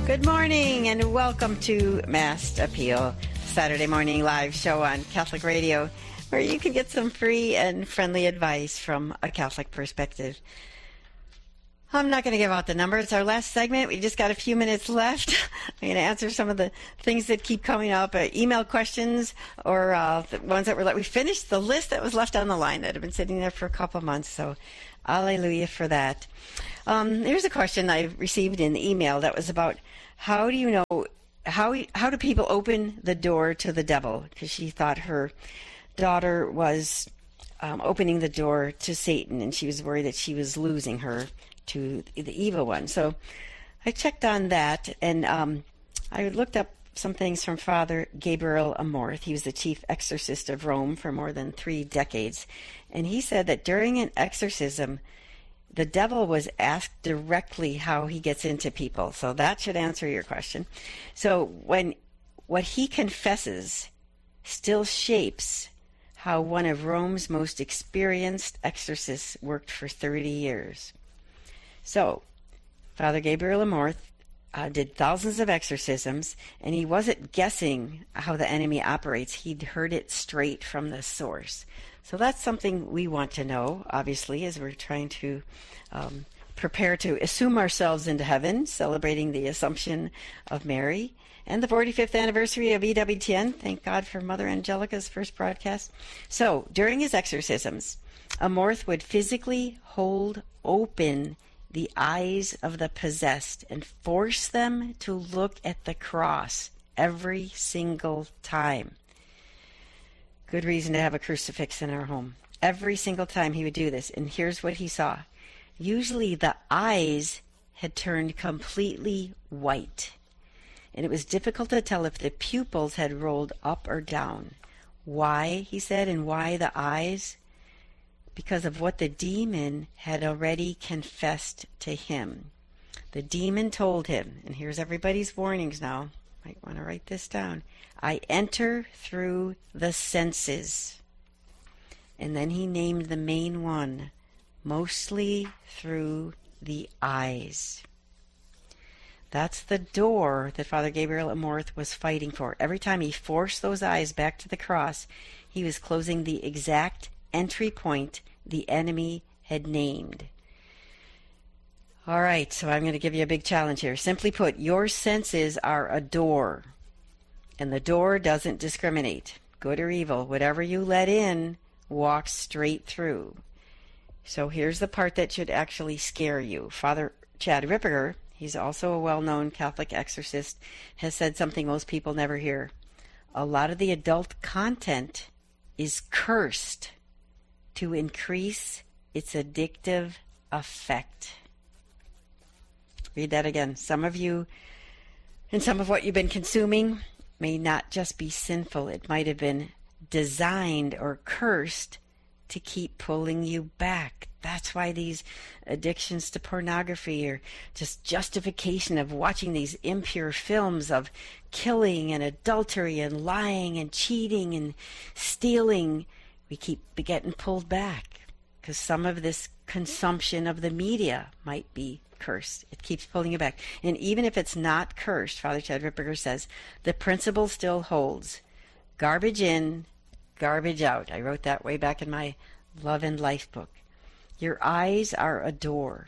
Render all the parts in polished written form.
Good morning and welcome to Mass Appeal, Saturday morning live show on Catholic Radio, where you can get some free and friendly advice from a Catholic perspective. I'm not going to give out the number. It's our last segment. We just got a few minutes left. I'm going to answer some of the things that keep coming up, email questions, or the ones that were we finished the list that was left on the line that had been sitting there for a couple of months. So, hallelujah for that. Here's a question I received in the email that was about how do you know how do people open the door to the devil? Because she thought her daughter was opening the door to Satan, and she was worried that she was losing her to the evil one. So I checked on that, and I looked up some things from Father Gabriel Amorth. He was the chief exorcist of Rome for more than 3 decades, and he said that during an exorcism, the devil was asked directly how he gets into people. So that should answer your question. So when what he confesses still shapes how one of Rome's most experienced exorcists worked for 30 years. So, Father Gabriel Amorth did thousands of exorcisms, and he wasn't guessing how the enemy operates. He'd heard it straight from the source. So that's something we want to know, obviously, as we're trying to prepare to assume ourselves into heaven, celebrating the Assumption of Mary, and the 45th anniversary of EWTN. Thank God for Mother Angelica's first broadcast. So, during his exorcisms, Amorth would physically hold open the eyes of the possessed and force them to look at the cross every single time. Good reason to have a crucifix in our home. Every single time he would do this, and here's what he saw. Usually the eyes had turned completely white, and it was difficult to tell if the pupils had rolled up or down. Why, he said, and why the eyes? Because of what the demon had already confessed to him. The demon told him, and here's everybody's warnings now. Might want to write this down. I enter through the senses. And then he named the main one, mostly through the eyes. That's the door that Father Gabriel Amorth was fighting for. Every time he forced those eyes back to the cross, he was closing the exact entry point the enemy had named. All right, so I'm going to give you a big challenge here. Simply put, your senses are a door, and the door doesn't discriminate. Good or evil, whatever you let in walks straight through. So here's the part that should actually scare you. Father Chad Ripperger, he's also a well-known Catholic exorcist, has said something most people never hear. A lot of the adult content is cursed to increase its addictive effect. Read that again. Some of you, and some of what you've been consuming may not just be sinful. It might have been designed or cursed to keep pulling you back. That's why these addictions to pornography or just justification of watching these impure films of killing and adultery and lying and cheating and stealing, we keep getting pulled back because some of this consumption of the media might be cursed. It keeps pulling you back. And even if it's not cursed, Father Chad Ripperger says, the principle still holds. Garbage in, garbage out. I wrote that way back in my Love and Life book. Your eyes are a door.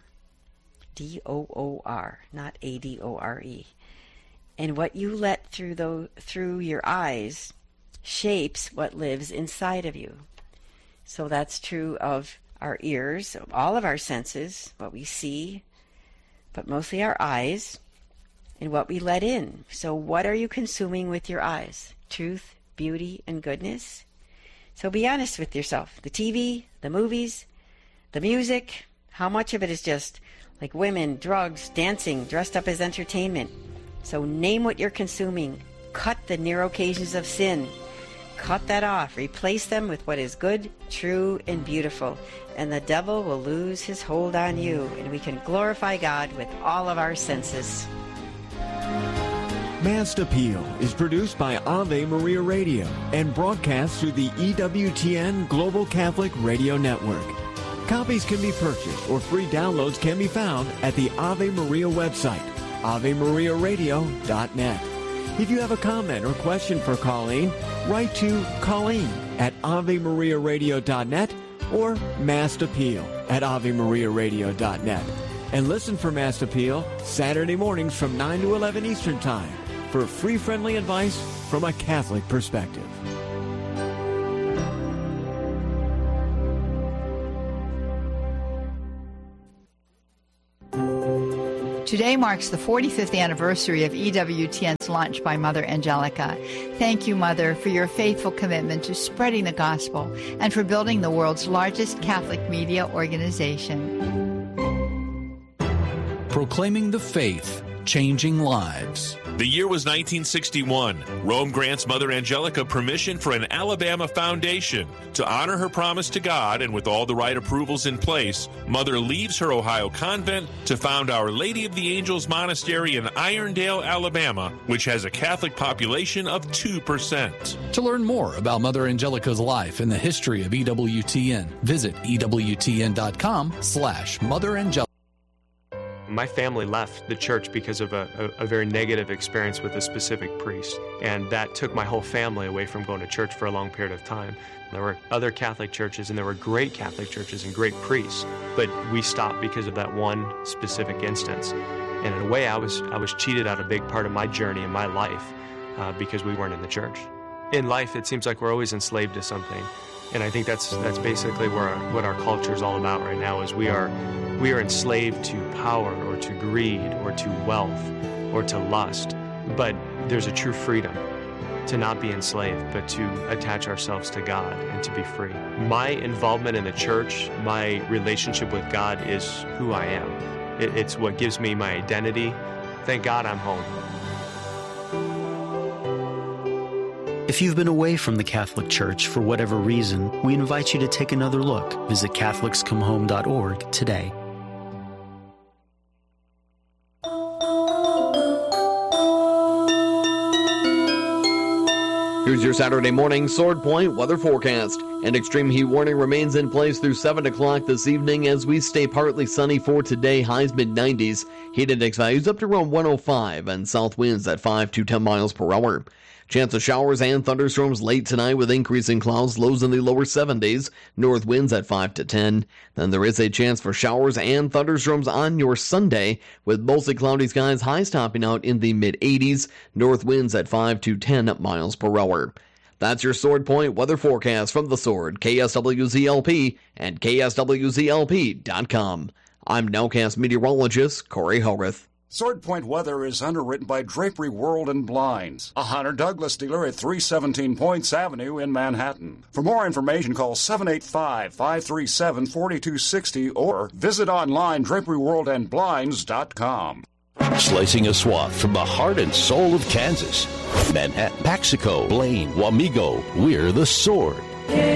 D-O-O-R, not A-D-O-R-E. And what you let through your eyes shapes what lives inside of you. So that's true of our ears, all of our senses, what we see, but mostly our eyes, and what we let in. So what are you consuming with your eyes? Truth, beauty, and goodness? So be honest with yourself. The TV, the movies, the music, how much of it is just like women, drugs, dancing, dressed up as entertainment? So name what you're consuming. Cut the near occasions of sin. Cut that off. Replace them with what is good, true, and beautiful. And the devil will lose his hold on you, and we can glorify God with all of our senses. Mass Appeal is produced by Ave Maria Radio and broadcast through the EWTN Global Catholic Radio Network. Copies can be purchased or free downloads can be found at the Ave Maria website, AveMariaRadio.net. If you have a comment or question for Colleen, write to Colleen at AveMariaRadio.net or Mass Appeal at AveMariaRadio.net. And listen for Mass Appeal Saturday mornings from 9 to 11 Eastern Time for free, friendly advice from a Catholic perspective. Today marks the 45th anniversary of EWTN's launch by Mother Angelica. Thank you, Mother, for your faithful commitment to spreading the gospel and for building the world's largest Catholic media organization. Proclaiming the faith, changing lives. The year was 1961. Rome grants Mother Angelica permission for an Alabama foundation. To honor her promise to God and with all the right approvals in place, Mother leaves her Ohio convent to found Our Lady of the Angels Monastery in Irondale, Alabama, which has a Catholic population of 2%. To learn more about Mother Angelica's life and the history of EWTN, visit EWTN.com/Mother Angelica. My family left the church because of a very negative experience with a specific priest, and that took my whole family away from going to church for a long period of time. There were other Catholic churches, and there were great Catholic churches and great priests, but we stopped because of that one specific instance. And in a way, I was cheated out a big part of my journey in my life because we weren't in the church. In life, it seems like we're always enslaved to something, and I think that's basically what our culture is all about right now. Is we are enslaved to power or to greed or to wealth or to lust. But there's a true freedom to not be enslaved, but to attach ourselves to God and to be free. My involvement in the church, my relationship with God is who I am. It's what gives me my identity. Thank God I'm home. If you've been away from the Catholic Church for whatever reason, we invite you to take another look. Visit CatholicsComeHome.org today. Here's your Saturday morning Sword Point weather forecast. An extreme heat warning remains in place through 7 o'clock this evening as we stay partly sunny for today, highs mid-90s. Heat index values up to around 105 and south winds at 5 to 10 miles per hour. Chance of showers and thunderstorms late tonight with increasing clouds, lows in the lower 70s, north winds at 5 to 10. Then there is a chance for showers and thunderstorms on your Sunday with mostly cloudy skies, highs topping out in the mid-80s, north winds at 5 to 10 miles per hour. That's your Sword Point weather forecast from The Sword, KSWZLP, and KSWZLP.com. I'm Nowcast meteorologist Corey Hogarth. Sword Point weather is underwritten by Drapery World and Blinds, a Hunter Douglas dealer at 317 Points Avenue in Manhattan. For more information, call 785-537-4260 or visit online draperyworldandblinds.com. Slicing a swath from the heart and soul of Kansas. Manhattan, Paxico, Blaine, Wamego, we're The Sword.